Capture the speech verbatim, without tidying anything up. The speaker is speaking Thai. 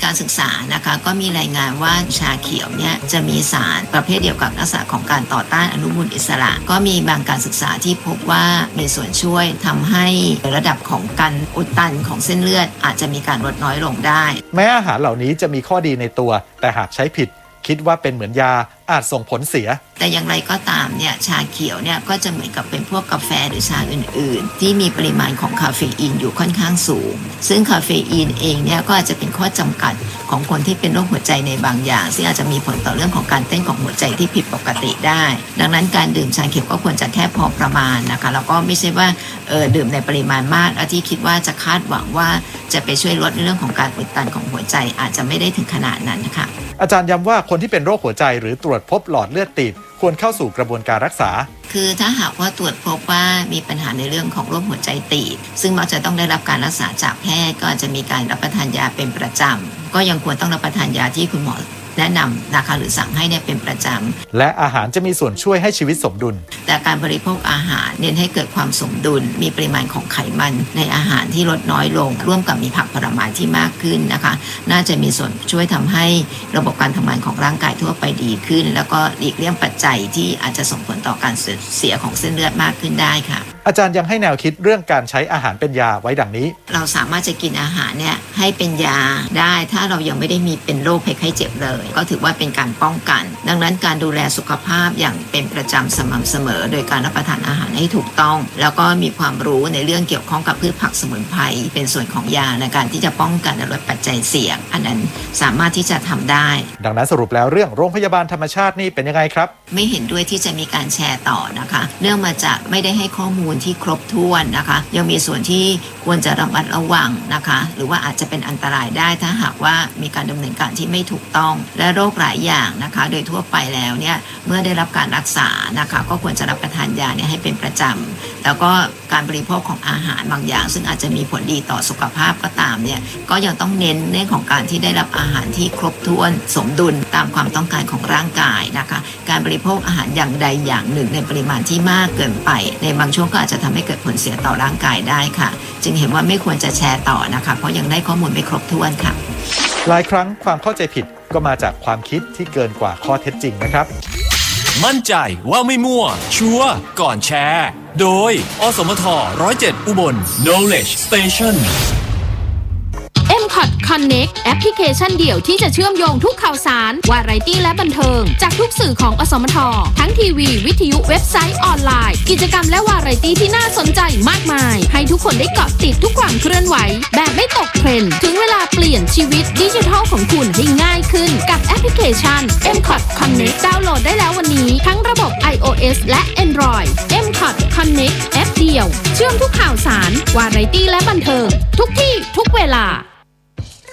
การศึกษานะคะก็มีรายงานว่าชาเขียวเนี่ยจะมีสารประเภทเดียวกับลักษณะของการต่อต้านอนุมูลอิสระก็มีบางการศึกษาที่พบว่ามีส่วนช่วยทำให้ระดับของการอุดตันของเส้นเลือดอาจจะมีการลดน้อยลงได้แม้อาหารเหล่านี้จะมีข้อดีในตัวแต่หากใช้ผิดคิดว่าเป็นเหมือนยาอาจส่งผลเสียแต่อย่างไรก็ตามเนี่ยชาเขียวเนี่ยก็จะเหมือนกับเป็นพวกกาแฟหรือชาอื่นๆที่มีปริมาณของคาเฟอีนอยู่ค่อนข้างสูงซึ่งคาเฟอีนเองเนี่ยก็อาจจะเป็นข้อจำกัดของคนที่เป็นโรคหัวใจในบางอย่างซึ่งอาจจะมีผลต่อเรื่องของการเต้นของหัวใจที่ผิดปกติได้ดังนั้นการดื่มชาเขียวก็ควรจะแค่พอประมาณนะคะแล้วก็ไม่ใช่ว่าเออดื่มในปริมาณมากแล้วที่คิดว่าจะคาดหวังว่าจะไปช่วยลดในเรื่องของการอุดตันของหัวใจอาจจะไม่ได้ถึงขนาดนั้นค่ะอาจารย์ย้ำว่าคนที่เป็นโรคหัวใจหรือตรวจพบหลอดเลือดตีบควรเข้าสู่กระบวนการรักษาคือถ้าหากว่าตรวจพบว่ามีปัญหาในเรื่องของโรคหัวใจตีบซึ่งมักจะต้องได้รับการรักษาจากแพทย์ก็อาจจะมีการรับประทานยาเป็นประจำก็ยังควรต้องรับประทานยาที่คุณหมอแนะนำนะคะหรือสั่งให้เนี่ยเป็นประจำและอาหารจะมีส่วนช่วยให้ชีวิตสมดุลแต่การบริโภคอาหารเน้นให้เกิดความสมดุลมีปริมาณของไขมันในอาหารที่ลดน้อยลงร่วมกับมีผักผลไม้ที่มากขึ้นนะคะน่าจะมีส่วนช่วยทำให้ระบบการทำงานของร่างกายทั่วไปดีขึ้นแล้วก็หลีกเลี่ยงปัจจัยที่อาจจะส่งผลต่อการเสียของเส้นเลือดมากขึ้นได้ค่ะอาจารย์ยังให้แนวคิดเรื่องการใช้อาหารเป็นยาไว้ดังนี้เราสามารถจะกินอาหารเนี่ยให้เป็นยาได้ถ้าเรายังไม่ได้มีเป็นโรคภัยไข้เจ็บเลยก็ถือว่าเป็นการป้องกันดังนั้นการดูแลสุขภาพอย่างเป็นประจำสม่ำเสมอโดยการรับประทานอาหารให้ถูกต้องแล้วก็มีความรู้ในเรื่องเกี่ยวข้องกับพืชผักสมุนไพรเป็นส่วนของยาในการที่จะป้องกันและลดปัจจัยเสี่ยงอันนั้นสามารถที่จะทำได้ดังนั้นสรุปแล้วเรื่องโรงพยาบาลธรรมชาตินี่เป็นยังไงครับไม่เห็นด้วยที่จะมีการแชร์ต่อนะคะเนื่องมาจากไม่ได้ให้ข้อมูลที่ครบถ้วนนะคะยังมีส่วนที่ควรจะระมัดระวังนะคะหรือว่าอาจจะเป็นอันตรายได้ถ้าหากว่ามีการดำเนินการที่ไม่ถูกต้องและโรคหลายอย่างนะคะโดยทั่วไปแล้วเนี่ยเมื่อได้รับการรักษานะคะก็ควรจะรับประทานยาเนี่ยให้เป็นประจำแล้วก็การบริโภคของอาหารบางอย่างซึ่งอาจจะมีผลดีต่อสุขภาพก็ตามเนี่ยก็ยังต้องเน้นเรื่องของการที่ได้รับอาหารที่ครบถ้วนสมดุลตามความต้องการของร่างกายนะคะการบริโภคอาหารอย่างใดอย่างหนึ่งในปริมาณที่มากเกินไปในบางช่วงก็อาจจะทำให้เกิดผลเสียต่อร่างกายได้ค่ะจึงเห็นว่าไม่ควรจะแชร์ต่อนะคะเพราะยังได้ข้อมูลไม่ครบถ้วนค่ะหลายครั้งความเข้าใจผิดก็มาจากความคิดที่เกินกว่าข้อเท็จจริงนะครับมั่นใจว่าไม่มั่วชัวร์ก่อนแชร์โดยอสมทหนึ่งศูนย์เจ็ดอุบล Knowledge Station เอ็ม คอท Connect แอปพลิเคชันเดี่ยวที่จะเชื่อมโยงทุกข่าวสารวาไรตี้และบันเทิงจากทุกสื่อของอสมททั้งทีวีวิทยุเว็บไซต์ออนไลน์กิจกรรมและวาไรตี้ที่น่าสนใจมากมายให้ทุกคนได้เกาะติดทุกความเคลื่อนไหวแบบไม่ตกเทรนด์ถึงเวลาเปลี่ยนชีวิตดิจิทัลของคุณให้ง่ายขึ้นกับแอปพลิเคชัน เอ็ม คอท Connect ดาวน์โหลดได้แล้ววันนี้ทั้งระบบ iOS และ Android เอ็ม คอท Connect แอปเดียวเชื่อมทุกข่าวสารวาไรตี้และบันเทิงทุกที่ทุกเวลา